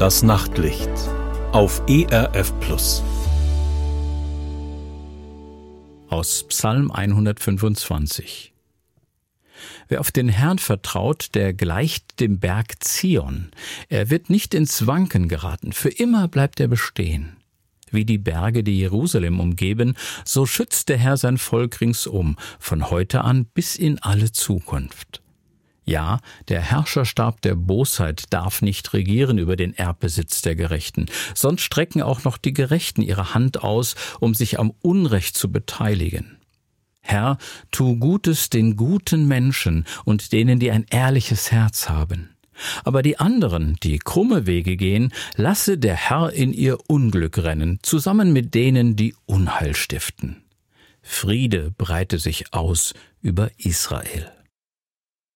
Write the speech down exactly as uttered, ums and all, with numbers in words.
Das Nachtlicht auf E R F Plus. Aus Psalm hundertfünfundzwanzig. Wer auf den Herrn vertraut, der gleicht dem Berg Zion. Er wird nicht ins Wanken geraten, für immer bleibt er bestehen. Wie die Berge, die Jerusalem umgeben, so schützt der Herr sein Volk ringsum, von heute an bis in alle Zukunft. Ja, der Herrscherstab der Bosheit darf nicht regieren über den Erbbesitz der Gerechten, sonst strecken auch noch die Gerechten ihre Hand aus, um sich am Unrecht zu beteiligen. Herr, tu Gutes den guten Menschen und denen, die ein ehrliches Herz haben. Aber die anderen, die krumme Wege gehen, lasse der Herr in ihr Unglück rennen, zusammen mit denen, die Unheil stiften. Friede breite sich aus über Israel.